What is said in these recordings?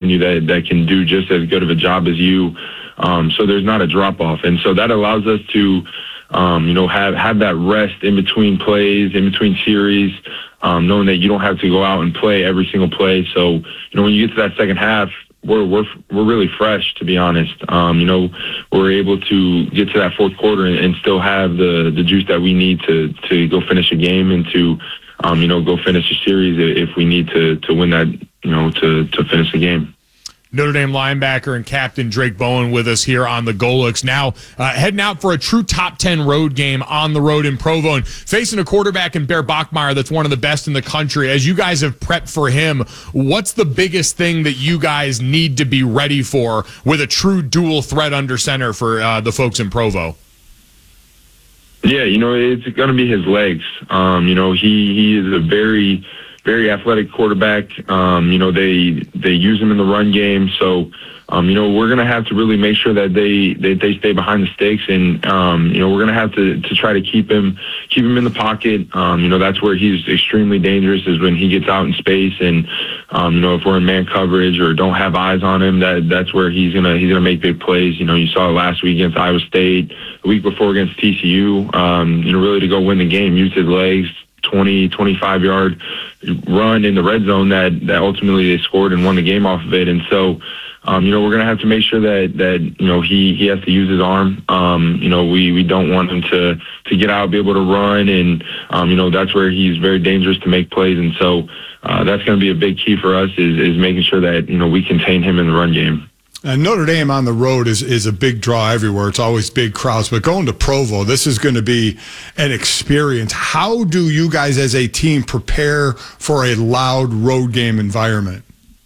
you that can do just as good of a job as you. So there's not a drop-off. And so that allows us to, have that rest in between plays, in between series, knowing that you don't have to go out and play every single play. So, when you get to that second half, we're really fresh, to be honest. We're able to get to that fourth quarter and still have the juice that we need to go finish a game and to, go finish a series if we need to win that, to finish the game. Notre Dame linebacker and captain Drake Bowen with us here on the Golics. Now heading out for a true top 10 road game on the road in Provo and facing a quarterback in Bear Bachmeier that's one of the best in the country. As you guys have prepped for him, what's the biggest thing that you guys need to be ready for with a true dual threat under center for the folks in Provo? Yeah, it's going to be his legs. He is a very, very athletic quarterback. They use him in the run game. So, we're going to have to really make sure that they stay behind the sticks. And, we're going to have to try to keep him in the pocket. That's where he's extremely dangerous, is when he gets out in space. And, if we're in man coverage or don't have eyes on him, that's where he's going to make big plays. You saw it last week against Iowa State, the week before against TCU, really to go win the game, use his legs, 20, 25-yard run in the red zone that ultimately they scored and won the game off of it. And so, we're going to have to make sure that he has to use his arm. We don't want him to get out, be able to run, and that's where he's very dangerous to make plays. And so that's going to be a big key for us is making sure that we contain him in the run game. And Notre Dame on the road is a big draw everywhere. It's always big crowds. But going to Provo, this is going to be an experience. How do you guys as a team prepare for a loud road game environment?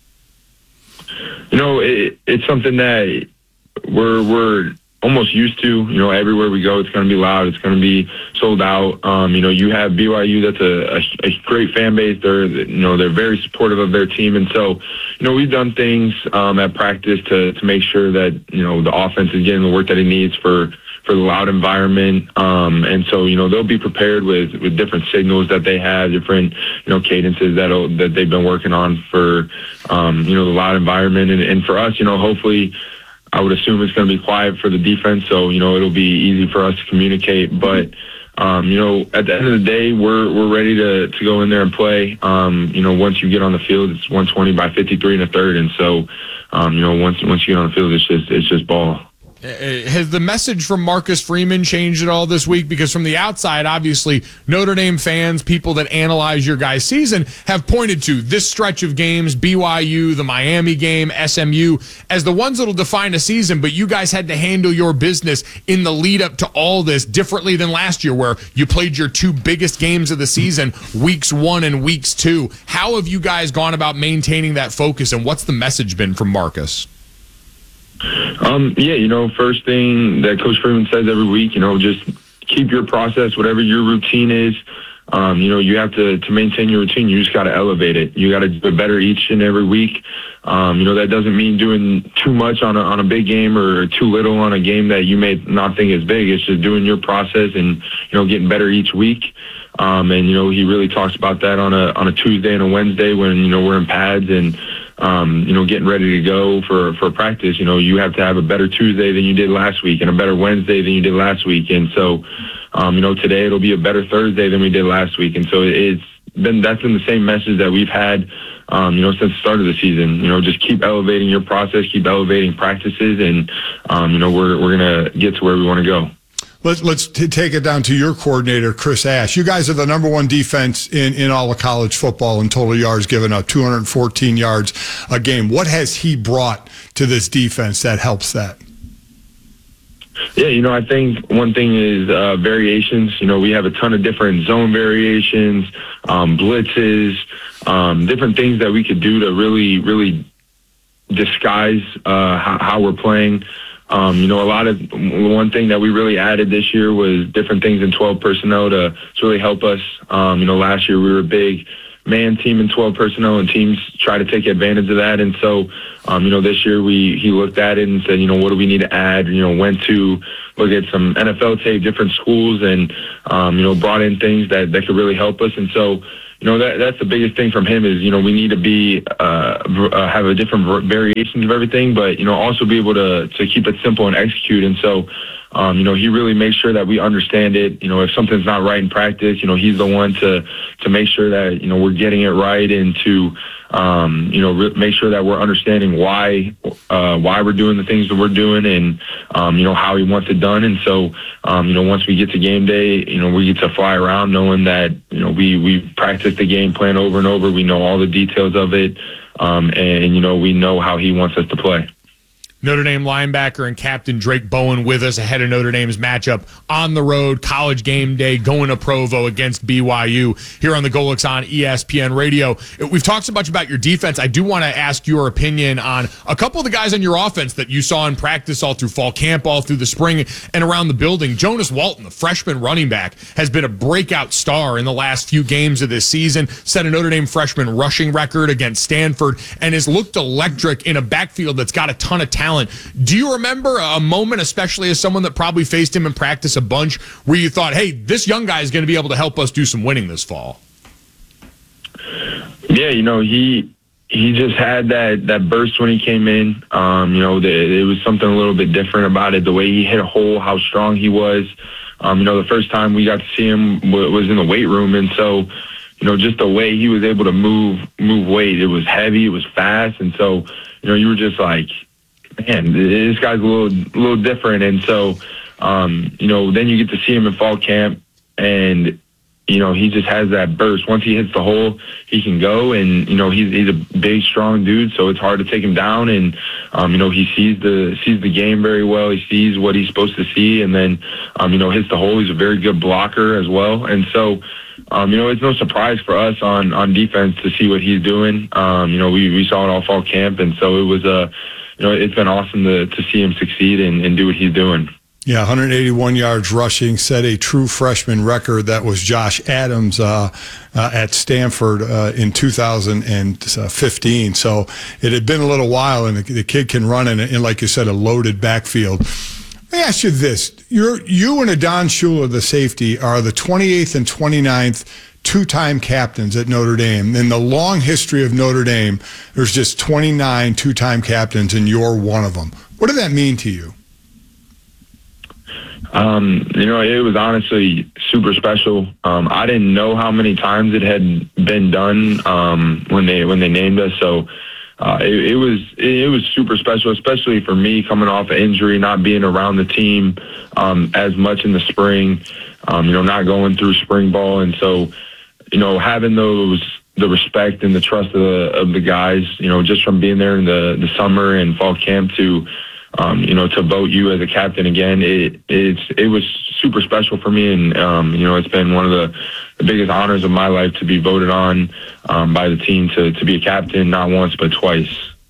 It's something that we're almost used to. Everywhere we go, it's going to be loud. It's going to be sold out. You have BYU. That's a great fan base. They're very supportive of their team. And so, we've done things at practice to make sure that, the offense is getting the work that it needs for the loud environment. And so, they'll be prepared with different signals that they have, different, cadences that they've been working on for, the loud environment. And for us, hopefully, I would assume it's going to be quiet for the defense, so it'll be easy for us to communicate. But at the end of the day, we're ready to go in there and play. Once you get on the field, it's 120 by 53 in the third, and so once you get on the field, it's just ball. Has the message from Marcus Freeman changed at all this week? Because from the outside, obviously, Notre Dame fans, people that analyze your guys' season, have pointed to this stretch of games, BYU, the Miami game, SMU, as the ones that will define a season, but you guys had to handle your business in the lead up to all this differently than last year, where you played your two biggest games of the season, weeks 1 and weeks 2. How have you guys gone about maintaining that focus, and what's the message been from Marcus? First thing that Coach Freeman says every week, just keep your process, whatever your routine is. You have to maintain your routine. You just got to elevate it. You got to do it better each and every week. That doesn't mean doing too much on a big game or too little on a game that you may not think is big. It's just doing your process and, getting better each week. And he really talks about that on a Tuesday and a Wednesday when, we're in pads and, getting ready to go for practice. You have to have a better Tuesday than you did last week and a better Wednesday than you did last week. And so, today it'll be a better Thursday than we did last week. And so that's been the same message that we've had, since the start of the season. Just keep elevating your process, keep elevating practices, and, we're going to get to where we want to go. Let's take it down to your coordinator, Chris Ash. You guys are the number one defense in all of college football in total yards given up, 214 yards a game. What has he brought to this defense that helps that? Yeah, I think one thing is variations. We have a ton of different zone variations, blitzes, different things that we could do to really, really disguise how we're playing. One thing that we really added this year was different things in 12 personnel to really help us. Last year we were a big man team in 12 personnel, and teams try to take advantage of that. And so, this year he looked at it and said, what do we need to add? Went to look at some NFL tape, different schools, and, brought in things that could really help us. And so, that's the biggest thing from him is, we need to be, have a different variations of everything, but, also be able to keep it simple and execute. And so, he really makes sure that we understand it. If something's not right in practice, he's the one to make sure that, we're getting it right and to, make sure that we're understanding why we're doing the things that we're doing and, how he wants it done. And so, once we get to game day, we get to fly around knowing that, we practice the game plan over and over. We know all the details of it. And, we know how he wants us to play. Notre Dame linebacker and captain Drake Bowen with us ahead of Notre Dame's matchup on the road, college game day, going to Provo against BYU here on the Golix on ESPN Radio. We've talked so much about your defense. I do want to ask your opinion on a couple of the guys on your offense that you saw in practice all through fall camp, all through the spring, and around the building. Jonas Walton, the freshman running back, has been a breakout star in the last few games of this season, set a Notre Dame freshman rushing record against Stanford, and has looked electric in a backfield that's got a ton of talent. Do you remember a moment, especially as someone that probably faced him in practice a bunch, where you thought, hey, this young guy is going to be able to help us do some winning this fall? Yeah, he just had that burst when he came in. It was something a little bit different about it, the way he hit a hole, how strong he was. The first time we got to see him was in the weight room, and so, just the way he was able to move weight, it was heavy, it was fast, and so, you were just like, man, this guy's a little different. And so, then you get to see him in fall camp, and, he just has that burst. Once he hits the hole, he can go, and, he's a big, strong dude, so it's hard to take him down. And, he sees the game very well. He sees what he's supposed to see, and then, hits the hole. He's a very good blocker as well. And so, it's no surprise for us on defense to see what he's doing. We saw it all fall camp, and so it was it's been awesome to see him succeed and do what he's doing. Yeah, 181 yards rushing, set a true freshman record. That was Josh Adams at Stanford in 2015. So it had been a little while, and the kid can run in, like you said, a loaded backfield. Let me ask you this. You and Adon Schuler, the safety, are the 28th and 29th two-time captains at Notre Dame. In the long history of Notre Dame, there's just 29 two-time captains, and you're one of them. What did that mean to you? It was honestly super special. I didn't know how many times it had been done when they named us. So it was super special, especially for me coming off an injury, not being around the team as much in the spring. Not going through spring ball, and so having the respect and the trust of the guys, just from being there in the summer and fall camp to vote you as a captain again, it was super special for me. And, it's been one of the biggest honors of my life to be voted on by the team to be a captain, not once, but twice.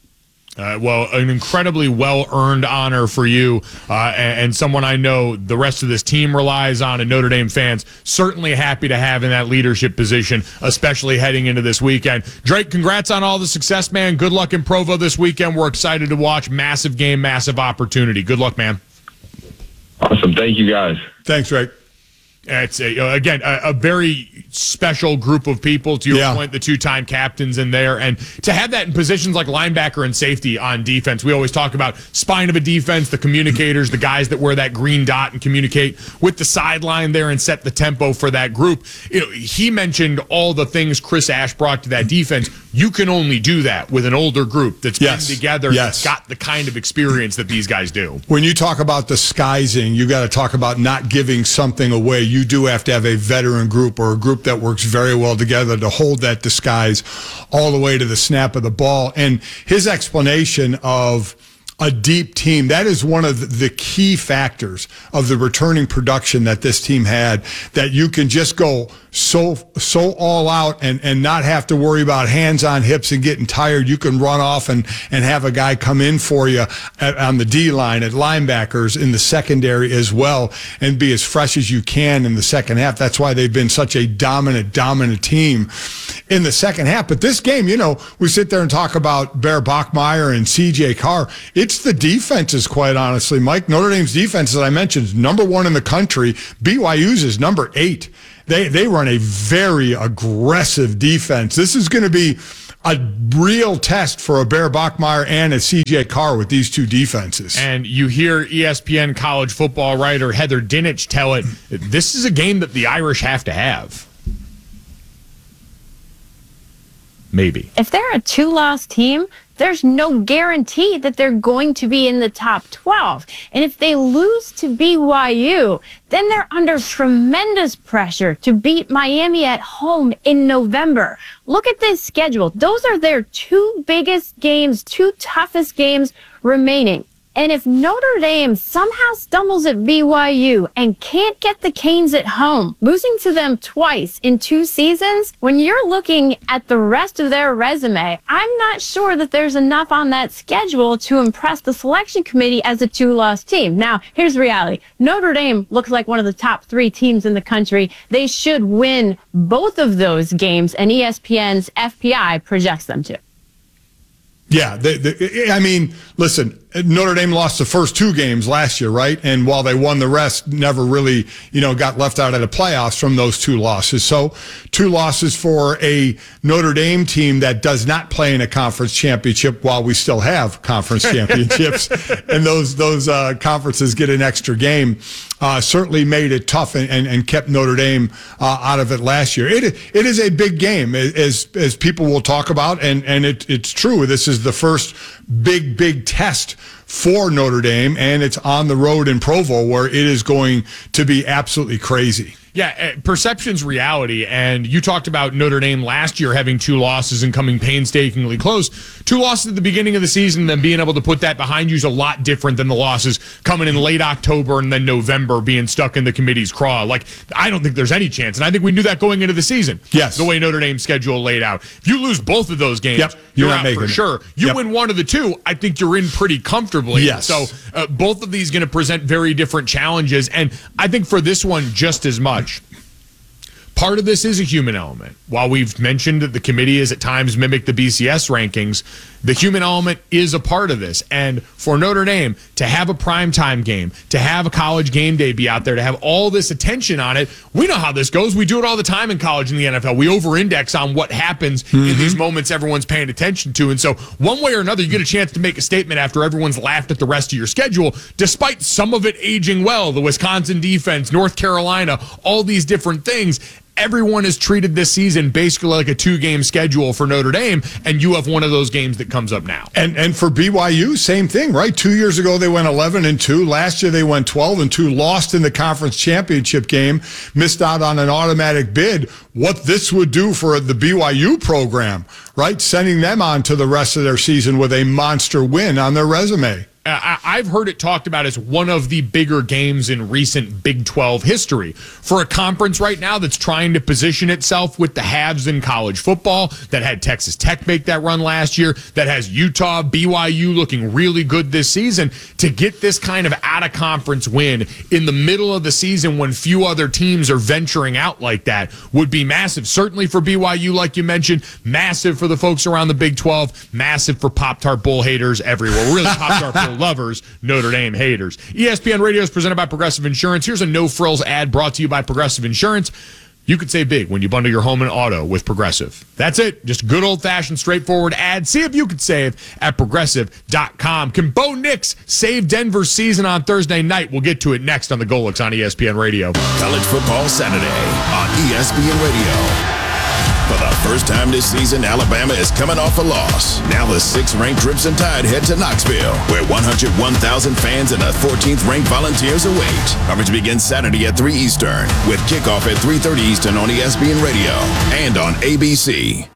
Well, an incredibly well-earned honor for you and someone I know the rest of this team relies on, and Notre Dame fans certainly happy to have in that leadership position, especially heading into this weekend. Drake, congrats on all the success, man. Good luck in Provo this weekend. We're excited to watch. Massive game, massive opportunity. Good luck, man. Awesome. Thank you, guys. Thanks, Drake. It's a very special group of people, to your point, the two-time captains in there. And to have that in positions like linebacker and safety on defense, we always talk about spine of a defense, the communicators, the guys that wear that green dot and communicate with the sideline there and set the tempo for that group. He mentioned all the things Chris Ash brought to that defense. You can only do that with an older group that's been together, that's got the kind of experience that these guys do. When you talk about disguising, you got to talk about not giving something away. You do have to have a veteran group or a group that works very well together to hold that disguise all the way to the snap of the ball. And his explanation of a deep team, that is one of the key factors of the returning production that this team had, that you can just go so all out and not have to worry about hands on hips and getting tired. You can run off and have a guy come in for you on the D line, at linebackers, in the secondary as well, and be as fresh as you can in the second half. That's why they've been such a dominant team in the second half. But this game, we sit there and talk about Bear Bachmeier and CJ Carr. it's the defenses, quite honestly. Mike, Notre Dame's defense, as I mentioned, is number 1 in the country. BYU's is number 8. They run a very aggressive defense. This is going to be a real test for a Bear Bachmeier and a CJ Carr with these two defenses. And you hear ESPN college football writer Heather Dinich tell it, this is a game that the Irish have to have. Maybe. If they're a 2-loss team, there's no guarantee that they're going to be in the top 12. And if they lose to BYU, then they're under tremendous pressure to beat Miami at home in November. Look at this schedule. Those are their 2 biggest games, 2 toughest games remaining. And if Notre Dame somehow stumbles at BYU and can't get the Canes at home, losing to them twice in 2 seasons, when you're looking at the rest of their resume, I'm not sure that there's enough on that schedule to impress the selection committee as a 2-loss team. Now, here's the reality. Notre Dame looks like one of the top 3 teams in the country. They should win both of those games, and ESPN's FPI projects them to. Yeah, I mean, listen, Notre Dame lost the first 2 games last year, right? And while they won the rest, never really, got left out of the playoffs from those 2 losses. So 2 losses for a Notre Dame team that does not play in a conference championship while we still have conference championships. And those conferences get an extra game. Certainly made it tough and kept Notre Dame out of it last year. It is a big game, as people will talk about, and it's true. This is the first big test for Notre Dame, and it's on the road in Provo, where it is going to be absolutely crazy. Yeah, perception's reality, and you talked about Notre Dame last year having 2 losses and coming painstakingly close. 2 losses at the beginning of the season, then being able to put that behind you is a lot different than the losses coming in late October and then November being stuck in the committee's craw. Like, I don't think there's any chance, and I think we knew that going into the season. Yes. The way Notre Dame's schedule laid out. If you lose both of those games, you're out for sure. You win one of the 2, I think you're in pretty comfortably. Yes. So both of these going to present very different challenges, and I think for this one just as much. Part of this is a human element. While we've mentioned that the committee has at times mimicked the BCS rankings, the human element is a part of this. And for Notre Dame to have a primetime game, to have a college game day be out there, to have all this attention on it, we know how this goes. We do it all the time in college and the NFL. We over-index on what happens in these moments everyone's paying attention to. And so one way or another, you get a chance to make a statement after everyone's laughed at the rest of your schedule, despite some of it aging well, the Wisconsin defense, North Carolina, all these different things. Everyone has treated this season basically like a 2-game schedule for Notre Dame, and you have one of those games that comes up now. And for BYU, same thing, right? 2 years ago, they went 11-2. Last year, they went 12-2, lost in the conference championship game, missed out on an automatic bid. What this would do for the BYU program, right? Sending them on to the rest of their season with a monster win on their resume. I've heard it talked about as one of the bigger games in recent Big 12 history. For a conference right now that's trying to position itself with the haves in college football, that had Texas Tech make that run last year, that has Utah, BYU looking really good this season, to get this kind of out-of-conference win in the middle of the season when few other teams are venturing out like that would be massive. Certainly for BYU, like you mentioned, massive for the folks around the Big 12, massive for Pop-Tart Bowl haters everywhere. Really, Pop-Tart Bowl lovers, Notre Dame haters. ESPN Radio is presented by Progressive Insurance. Here's a no-frills ad brought to you by Progressive Insurance. You could save big when you bundle your home and auto with Progressive. That's it. Just good old-fashioned, straightforward ad. See if you could save at Progressive.com. Can Bo Nix save Denver's season on Thursday night? We'll get to it next on the Golix on ESPN Radio. College Football Saturday on ESPN Radio. For the first time this season, Alabama is coming off a loss. Now the 6th-ranked Crimson Tide head to Knoxville, where 101,000 fans and the 14th-ranked Volunteers await. Coverage begins Saturday at 3 Eastern, with kickoff at 3:30 Eastern on ESPN Radio and on ABC.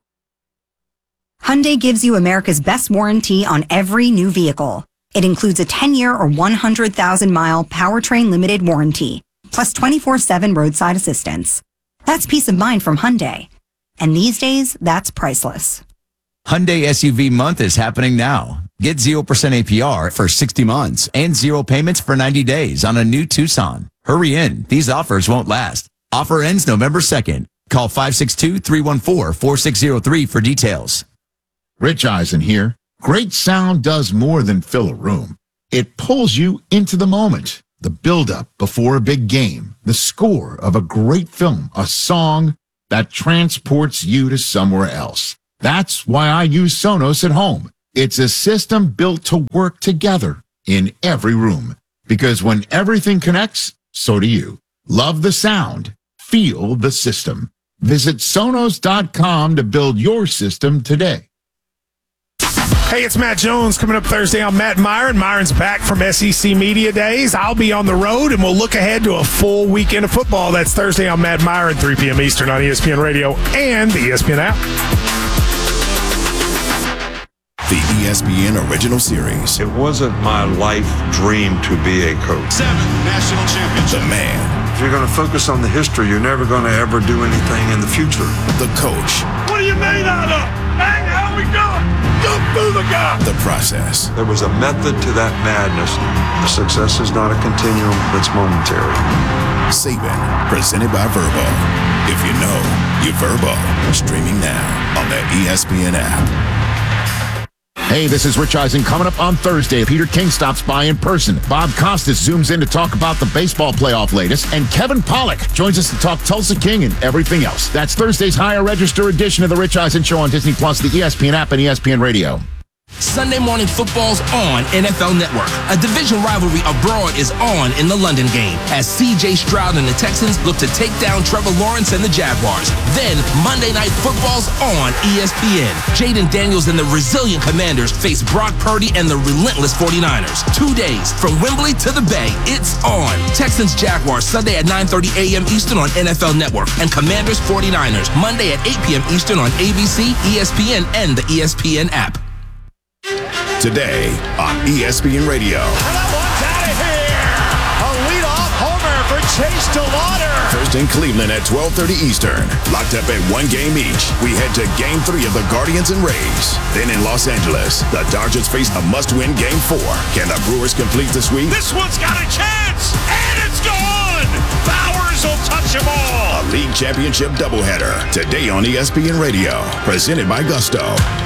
Hyundai gives you America's best warranty on every new vehicle. It includes a 10-year or 100,000-mile powertrain limited warranty, plus 24/7 roadside assistance. That's peace of mind from Hyundai. And these days, that's priceless. Hyundai SUV month is happening now. Get 0% APR for 60 months and 0 payments for 90 days on a new Tucson. Hurry in. These offers won't last. Offer ends November 2nd. Call 562-314-4603 for details. Rich Eisen here. Great sound does more than fill a room. It pulls you into the moment. The build-up before a big game, the score of a great film, a song that transports you to somewhere else. That's why I use Sonos at home. It's a system built to work together in every room. Because when everything connects, so do you. Love the sound. Feel the system. Visit Sonos.com to build your system today. Hey, it's Matt Jones coming up Thursday on Matt Myron. Myron's back from SEC Media Days. I'll be on the road, and we'll look ahead to a full weekend of football. That's Thursday on Matt Myron, 3 p.m. Eastern on ESPN Radio and the ESPN app. The ESPN original series. It wasn't my life dream to be a coach. 7 national championships. The man. If you're going to focus on the history, you're never going to ever do anything in the future. The coach. What are you made out of? Hey, how we doing? Jump through the gap. The process. There was a method to that madness. The success is not a continuum, it's momentary. Saban, presented by Verbo. If you know, you Verbo. Streaming now on the ESPN app. Hey, this is Rich Eisen. Coming up on Thursday, Peter King stops by in person. Bob Costas zooms in to talk about the baseball playoff latest. And Kevin Pollak joins us to talk Tulsa King and everything else. That's Thursday's higher register edition of the Rich Eisen Show on Disney+, the ESPN app, and ESPN Radio. Sunday morning football's on NFL Network. A division rivalry abroad is on in the London game as C.J. Stroud and the Texans look to take down Trevor Lawrence and the Jaguars. Then Monday Night Football's on ESPN. Jaden Daniels and the resilient Commanders face Brock Purdy and the relentless 49ers. 2 days from Wembley to the Bay, it's on. Texans Jaguars Sunday at 9:30 a.m. Eastern on NFL Network, and Commanders 49ers Monday at 8 p.m. Eastern on ABC, ESPN, and the ESPN app. Today on ESPN Radio. And that one's out of here. A leadoff homer for Chase DeLauder. First in Cleveland at 12:30 Eastern. Locked up at 1 game each. We head to Game 3 of the Guardians and Rays. Then in Los Angeles, the Dodgers face a must-win Game 4. Can the Brewers complete the sweep? This one's got a chance, and it's gone. Bowers will touch them all. A league championship doubleheader. Today on ESPN Radio. Presented by Gusto.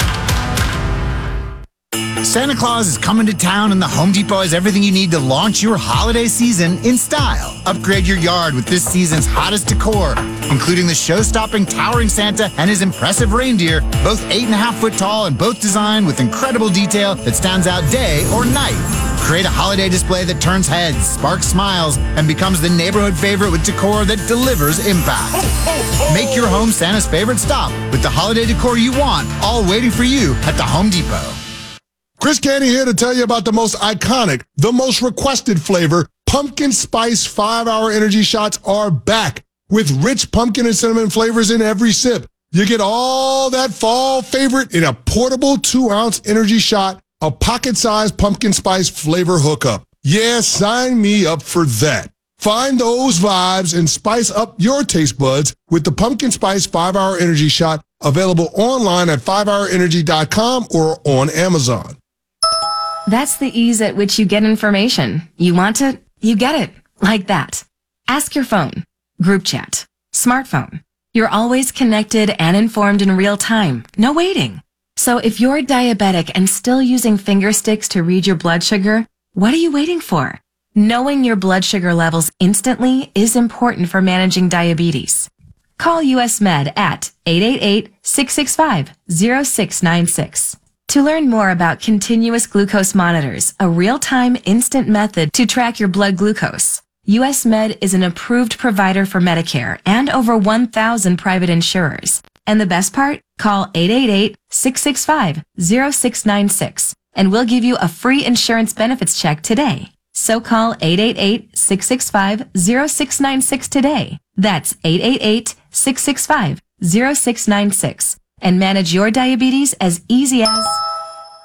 Santa Claus is coming to town, and the Home Depot has everything you need to launch your holiday season in style. Upgrade your yard with this season's hottest decor, including the show-stopping towering Santa and his impressive reindeer, both 8.5 foot tall and both designed with incredible detail that stands out day or night. Create a holiday display that turns heads, sparks smiles, and becomes the neighborhood favorite with decor that delivers impact. Make your home Santa's favorite stop with the holiday decor you want, all waiting for you at the Home Depot. Chris Canty here to tell you about the most iconic, the most requested flavor. Pumpkin Spice 5-Hour Energy Shots are back with rich pumpkin and cinnamon flavors in every sip. You get all that fall favorite in a portable 2-ounce energy shot, a pocket-sized pumpkin spice flavor hookup. Yeah, sign me up for that. Find those vibes and spice up your taste buds with the Pumpkin Spice 5-Hour Energy Shot, available online at 5hourenergy.com or on Amazon. That's the ease at which you get information. You want it, you get it. Like that. Ask your phone. Group chat. Smartphone. You're always connected and informed in real time. No waiting. So if you're diabetic and still using finger sticks to read your blood sugar, what are you waiting for? Knowing your blood sugar levels instantly is important for managing diabetes. Call US Med at 888-665-0696. To learn more about continuous glucose monitors, a real-time instant method to track your blood glucose, US Med is an approved provider for Medicare and over 1,000 private insurers. And the best part? Call 888-665-0696 and we'll give you a free insurance benefits check today. So call 888-665-0696 today. That's 888-665-0696 and manage your diabetes as easy as